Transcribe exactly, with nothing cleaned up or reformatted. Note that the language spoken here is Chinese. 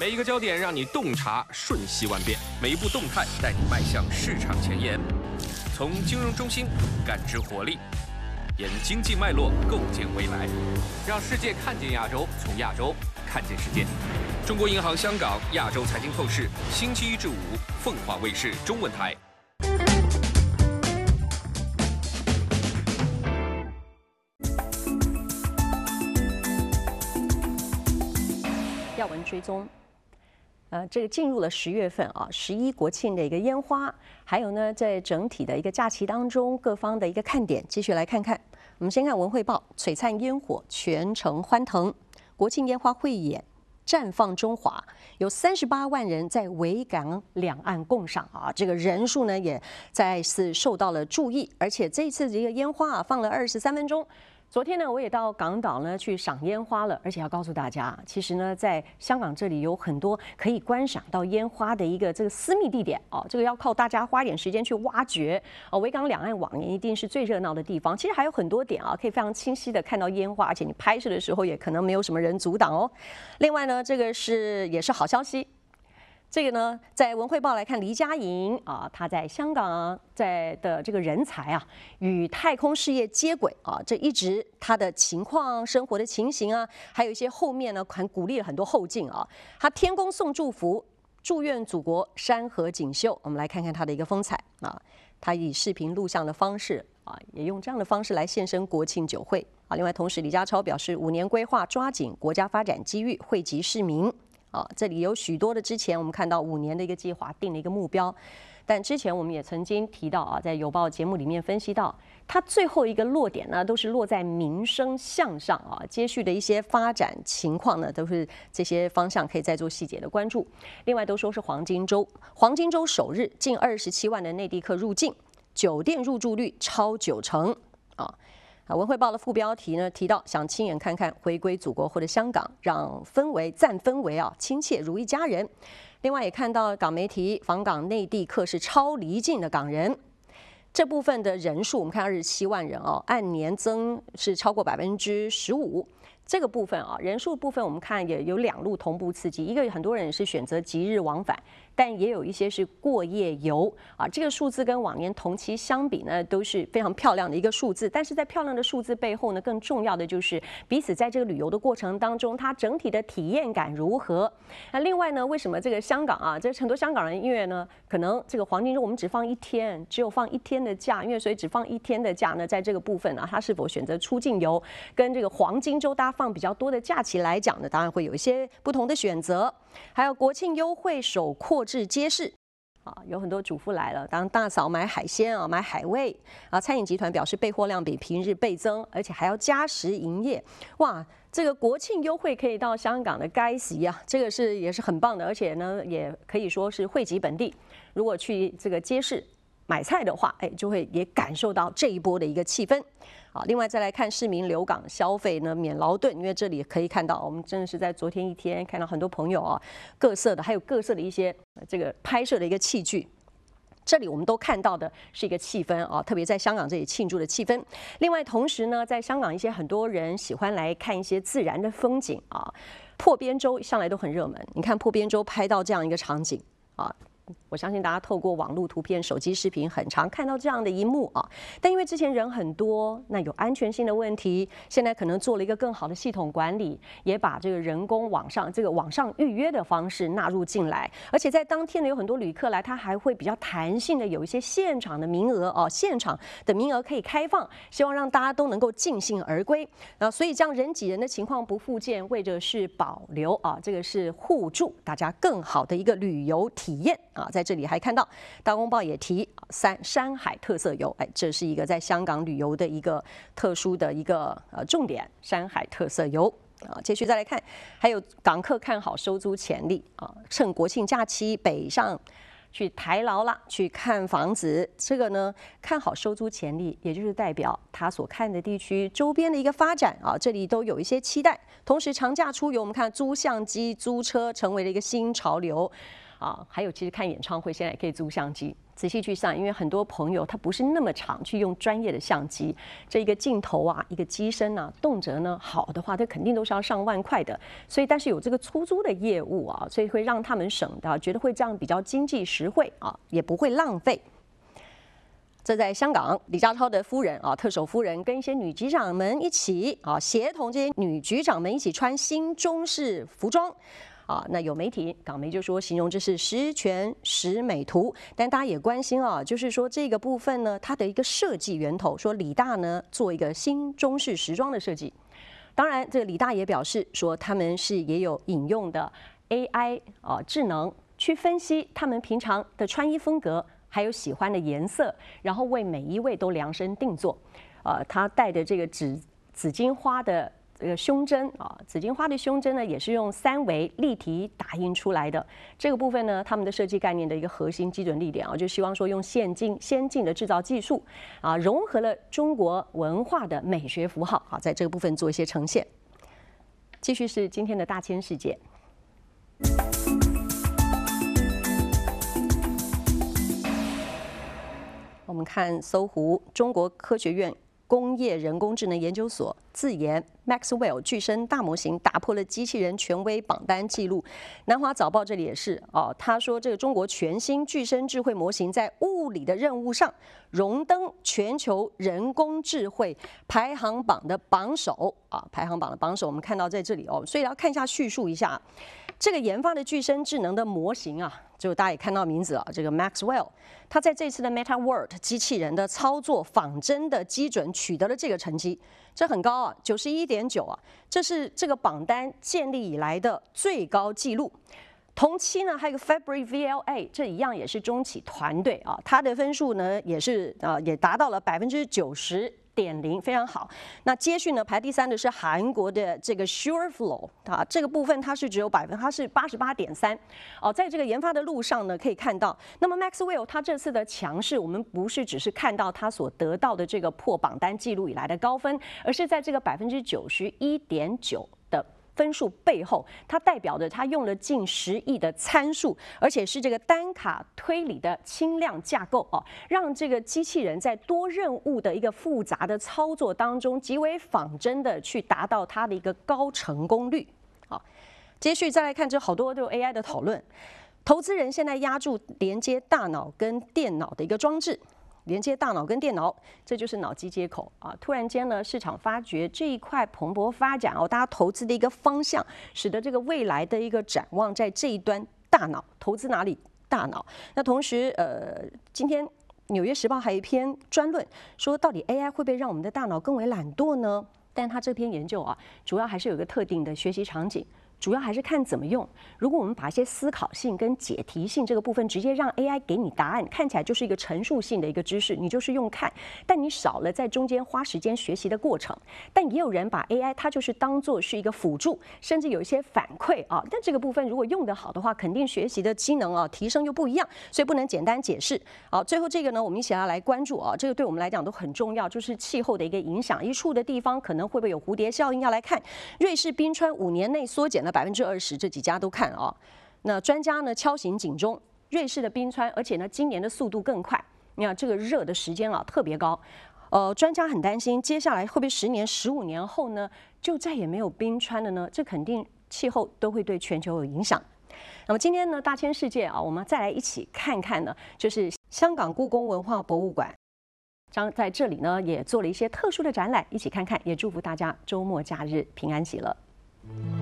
每一个焦点让你洞察瞬息万变，每一步动态带你迈向市场前沿。从金融中心感知活力，沿经济脉络构建未来，让世界看见亚洲，从亚洲看见世界。中国银行香港亚洲财经透视，星期一至五，凤凰卫视中文台。 要闻追踪。呃，这个进入了十月份啊，十一国庆的一个烟花，还有呢，在整体的一个假期当中，各方的一个看点，继续来看看。我们先看文汇报，璀璨烟火，全城欢腾，国庆烟花汇演绽放中华，有三十八万人在维港两岸共赏啊，这个人数呢也再次受到了注意，而且这一次这个烟花啊放了二十三分钟。昨天呢，我也到港岛呢去赏烟花了，而且要告诉大家，其实呢，在香港这里有很多可以观赏到烟花的一个这个私密地点哦，这个要靠大家花点时间去挖掘哦。维港两岸往年一定是最热闹的地方，其实还有很多点啊，可以非常清晰的看到烟花，而且你拍摄的时候也可能没有什么人阻挡哦。另外呢，这个是也是好消息。这个呢，在文汇报来看，黎佳莹啊，她在香港在的这个人才啊，与太空事业接轨啊，这一直她的情况、生活的情形啊，还有一些后面呢，还鼓励了很多后进啊。她天公送祝福，祝愿祖国山河锦绣。我们来看看她的一个风采啊，她以视频录像的方式啊，也用这样的方式来现身国庆酒会啊。另外，同时李家超表示，五年规划抓紧国家发展机遇，惠及市民。啊，这里有许多的之前我们看到五年的一个计划定了一个目标，但之前我们也曾经提到啊，在有报节目里面分析到，它最后一个落点呢，都是落在民生向上啊，接续的一些发展情况呢，都是这些方向可以再做细节的关注。另外都说是黄金周，黄金周首日近二十七万的内地客入境，酒店入住率超九成啊。啊，文汇报的副标题呢提到，想亲眼看看回归祖国或者香港，让氛围赞氛围啊亲切如一家人。另外也看到港媒体访港内地客是超离境的港人，这部分的人数我们看二十七万人哦，按年增是超过百分之十五。这个部分啊，人数部分我们看也有两路同步刺激，一个很多人是选择即日往返，但也有一些是过夜游啊。这个数字跟往年同期相比呢，都是非常漂亮的一个数字。但是在漂亮的数字背后呢，更重要的就是彼此在这个旅游的过程当中，它整体的体验感如何。那另外呢，为什么这个香港啊，这很多香港人因为呢，可能这个黄金周我们只放一天，只有放一天的假，因为所以只放一天的假呢，在这个部分呢，他是否选择出境游，跟这个黄金周大家放比较多的假期来讲呢，当然会有一些不同的选择。还有国庆优惠首扩至街市啊，有很多主妇来了，当大嫂买海鲜啊，买海味啊，餐饮集团表示备货量比平日倍增，而且还要加时营业。哇，这个国庆优惠可以到香港的该席啊，这个是也是很棒的，而且呢，也可以说是惠及本地。如果去这个街市买菜的话，哎，就会也感受到这一波的一个气氛。啊，另外再来看市民留港消费呢，免劳顿，因为这里可以看到，我们真的是在昨天一天看到很多朋友啊，各色的，还有各色的一些这个拍摄的一个器具。这里我们都看到的是一个气氛啊，特别在香港这里庆祝的气氛。另外，同时呢，在香港一些很多人喜欢来看一些自然的风景啊，破边洲向来都很热门。你看破边洲拍到这样一个场景啊。我相信大家透过网络图片、手机视频，很常看到这样的一幕啊。但因为之前人很多，那有安全性的问题，现在可能做了一个更好的系统管理，也把这个人工网上这个网上预约的方式纳入进来。而且在当天呢，有很多旅客来，他还会比较弹性的有一些现场的名额哦，现场的名额可以开放，希望让大家都能够尽兴而归。啊，所以这样人挤人的情况不复见，为的是保留啊，这个是互助大家更好的一个旅游体验。啊，在这里还看到《大公报》也提三山海特色游，哎，这是一个在香港旅游的一个特殊的一个呃重点，山海特色游。啊，继续再来看，还有港客看好收租潜力啊，趁国庆假期北上去台劳啦，去看房子，这个呢看好收租潜力，也就是代表他所看的地区周边的一个发展啊，这里都有一些期待。同时，长假出游，我们看租相机、租车成为了一个新潮流。啊，还有其实看演唱会现在也可以租相机， 仔细去算，因为很多朋友他不是那么常去用专业的相机，这一个镜头啊，一个机身啊，动辄呢好的话，它肯定都是要上万块的。所以，但是有这个出租的业务啊，所以会让他们省的，觉得会这样比较经济实惠啊，也不会浪费。这在香港，李家超的夫人啊，特首夫人跟一些女局长们一起啊，协同这些女局长们一起穿新中式服装。啊，那有媒体港媒就说形容这是十全十美图，但大家也关心啊，就是说这个部分呢，它的一个设计源头，说李大呢做一个新中式时装的设计。当然，这个李大也表示说，他们是也有引用的 A I 啊智能去分析他们平常的穿衣风格，还有喜欢的颜色，然后为每一位都量身定做。呃，他戴的这个紫紫金花的。这个胸针啊，紫金花的胸针呢，也是用三维立体打印出来的。这个部分呢，他们的设计概念的一个核心基准力点啊，就希望说用先进先进的制造技术啊，融合了中国文化的美学符号啊，在这个部分做一些呈现。继续是今天的大千世界。我们看搜狐中国科学院工业人工智能研究所自研 Maxwell 具身大模型打破了机器人权威榜单记录。南华早报这里也是哦，他说这个中国全新具身智慧模型在物理的任务上荣登全球人工智慧排行榜的榜首啊，排行榜的榜首我们看到在这里哦，所以要看一下叙述一下这个研发的具身智能的模型啊。就大家也看到名字啊，这个 Maxwell， 他在这次的 Meta World 机器人的操作仿真的基准取得了这个成绩，这很高啊， 九十一点九啊，这是这个榜单建立以来的最高纪录。同期呢，还有个 Fabry V L A， 这一样也是中企团队啊，它的分数呢也是啊也达到了百分之九十。点零非常好，那接续呢排第三的是韩国的这个 SureFlow 啊，这个部分它是只有百分，它是八十八点三哦，在这个研发的路上呢，可以看到，那么 Maxwell 它这次的强势，我们不是只是看到它所得到的这个破榜单记录以来的高分，而是在这个百分之九十一点九的。分数背后，它代表着它用了近十亿的参数，而且是这个单卡推理的轻量架构哦，让这个机器人在多任务的一个复杂的操作当中，极为仿真的去达到它的一个高成功率。好，接续再来看这好多就 A I 的讨论，投资人现在压住连接大脑跟电脑的一个装置。连接大脑跟电脑，这就是脑机接口啊！突然间呢，市场发觉这一块蓬勃发展哦，大家投资的一个方向，使得这个未来的一个展望在这一端大脑投资哪里？大脑。那同时，呃，今天《纽约时报》还有一篇专论，说到底 A I 会不会让我们的大脑更为懒惰呢？但它这篇研究啊，主要还是有一个特定的学习场景。主要还是看怎么用。如果我们把一些思考性跟解题性这个部分直接让 A I 给你答案，看起来就是一个陈述性的一个知识，你就是用看，但你少了在中间花时间学习的过程。但也有人把 A I 它就是当做是一个辅助，甚至有一些反馈啊。但这个部分如果用得好的话，肯定学习的机能啊提升又不一样，所以不能简单解释。好，最后这个呢，我们一起要来关注啊，这个对我们来讲都很重要，就是气候的一个影响，一处的地方可能会不会有蝴蝶效应，要来看瑞士冰川五年内缩减了百分之二十，这几家都看啊。那专家呢敲醒警钟，瑞士的冰川，而且呢今年的速度更快。你看这个热的时间啊特别高，呃，专家很担心，接下来会不会十年、十五年后呢就再也没有冰川了呢？这肯定气候都会对全球有影响。那么今天呢大千世界啊，我们再来一起看看呢，就是香港故宫文化博物馆。将在这里呢也做了一些特殊的展览，一起看看，也祝福大家周末假日平安喜乐。